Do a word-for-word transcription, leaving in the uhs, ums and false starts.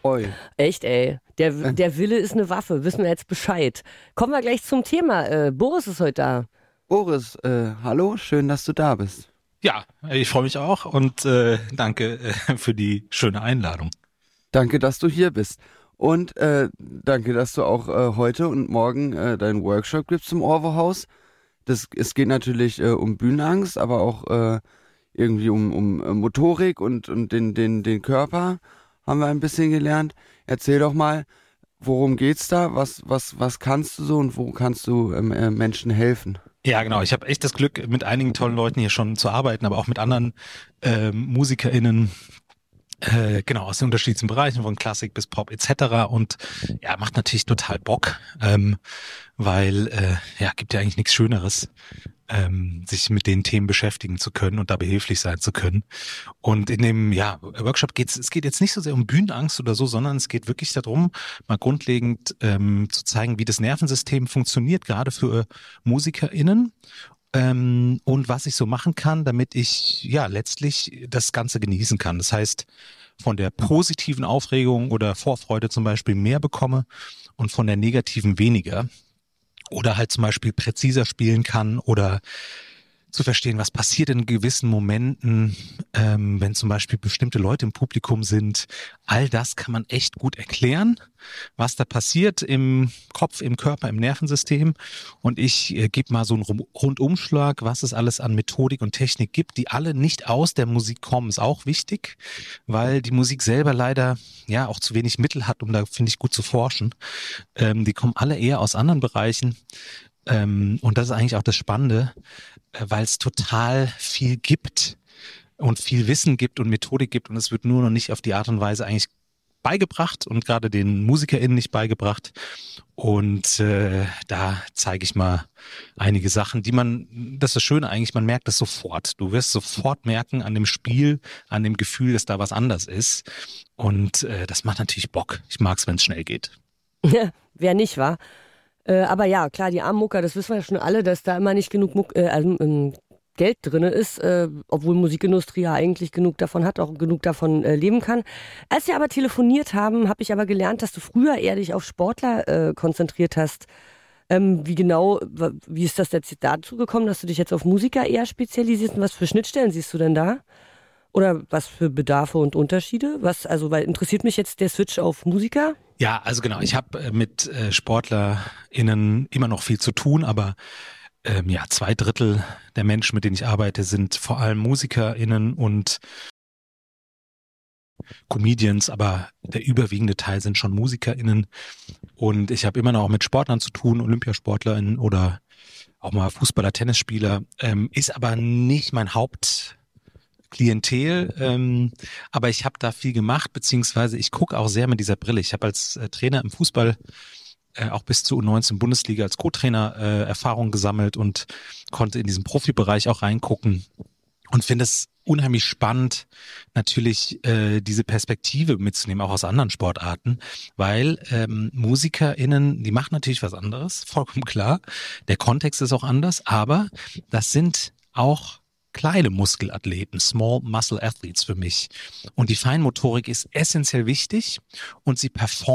Oi. Echt, ey. Der, Äh, der Wille ist eine Waffe, wissen wir jetzt Bescheid. Kommen wir gleich zum Thema. Äh, Boris ist heute da. Boris, äh, hallo, schön, dass du da bist. Ja, ich freue mich auch und äh, danke äh, für die schöne Einladung. Danke, dass du hier bist. Und äh, danke, dass du auch äh, heute und morgen äh, deinen Workshop gibst zum Orwo-Haus. Das, es geht natürlich äh, um Bühnenangst, aber auch äh, irgendwie um, um äh, Motorik und, und den, den, den Körper haben wir ein bisschen gelernt. Erzähl doch mal, worum geht's da? Was, was, was kannst du so und wo kannst du ähm, äh, Menschen helfen? Ja, genau. Ich habe echt das Glück, mit einigen tollen Leuten hier schon zu arbeiten, aber auch mit anderen ähm, MusikerInnen, äh, genau, aus den unterschiedlichen Bereichen, von Klassik bis Pop et cetera. Und ja, macht natürlich total Bock, ähm, weil äh, ja, gibt ja eigentlich nichts Schöneres, ähm, sich mit den Themen beschäftigen zu können und da behilflich sein zu können. Und in dem ja, Workshop geht's, es geht jetzt nicht so sehr um Bühnenangst oder so, sondern es geht wirklich darum, mal grundlegend ähm, zu zeigen, wie das Nervensystem funktioniert, gerade für MusikerInnen. Ähm, und was ich so machen kann, damit ich ja letztlich das Ganze genießen kann. Das heißt, von der positiven Aufregung oder Vorfreude zum Beispiel mehr bekomme und von der negativen weniger. Oder halt zum Beispiel präziser spielen kann oder zu verstehen, was passiert in gewissen Momenten, ähm, wenn zum Beispiel bestimmte Leute im Publikum sind. All das kann man echt gut erklären, was da passiert im Kopf, im Körper, im Nervensystem. Und ich äh, gebe mal so einen Rum- Rundumschlag, was es alles an Methodik und Technik gibt, die alle nicht aus der Musik kommen. Ist auch wichtig, weil die Musik selber leider ja auch zu wenig Mittel hat, um da, finde ich, gut zu forschen. Ähm, die kommen alle eher aus anderen Bereichen. Ähm, und das ist eigentlich auch das Spannende, äh, weil es total viel gibt und viel Wissen gibt und Methodik gibt und es wird nur noch nicht auf die Art und Weise eigentlich beigebracht und gerade den MusikerInnen nicht beigebracht. Und äh, da zeige ich mal einige Sachen, die man, das ist das Schöne eigentlich, man merkt das sofort. Du wirst sofort merken an dem Spiel, an dem Gefühl, dass da was anders ist. Und äh, das macht natürlich Bock. Ich mag es, wenn es schnell geht. Wer nicht, wa? Äh, aber ja, klar, die armen Mucker, das wissen wir ja schon alle, dass da immer nicht genug Muck, äh, also, ähm, Geld drin ist, äh, obwohl Musikindustrie ja eigentlich genug davon hat, auch genug davon äh, leben kann. Als wir aber telefoniert haben, habe ich aber gelernt, dass du früher eher dich auf Sportler äh, konzentriert hast. Ähm, wie genau, w- wie ist das jetzt dazu gekommen, dass du dich jetzt auf Musiker eher spezialisierst und was für Schnittstellen siehst du denn da? Oder was für Bedarfe und Unterschiede? Was, also, weil interessiert mich jetzt der Switch auf Musiker? Ja, also genau, ich habe äh, mit äh, SportlerInnen immer noch viel zu tun, aber ähm, ja, zwei Drittel der Menschen, mit denen ich arbeite, sind vor allem MusikerInnen und Comedians, aber der überwiegende Teil sind schon MusikerInnen. Und ich habe immer noch mit Sportlern zu tun, OlympiasportlerInnen oder auch mal Fußballer, Tennisspieler, ähm, ist aber nicht mein Hauptklientel. Ähm, aber ich habe da viel gemacht, beziehungsweise ich gucke auch sehr mit dieser Brille. Ich habe als äh, Trainer im Fußball äh, auch bis zur U neunzehn Bundesliga als Co-Trainer äh, Erfahrung gesammelt und konnte in diesen Profibereich auch reingucken und finde es unheimlich spannend, natürlich äh, diese Perspektive mitzunehmen, auch aus anderen Sportarten, weil ähm, MusikerInnen, die machen natürlich was anderes, vollkommen klar. Der Kontext ist auch anders, aber das sind auch kleine Muskelathleten, Small Muscle Athletes für mich. Und die Feinmotorik ist essentiell wichtig und sie performen